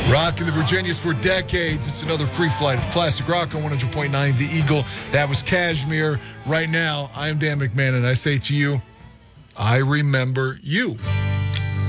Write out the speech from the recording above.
Rocking the Virginias for decades. It's another free flight of classic rock on 100.9 The Eagle. That was Kashmir. Right now, I am Dan McMahon, and I say to you, I remember you.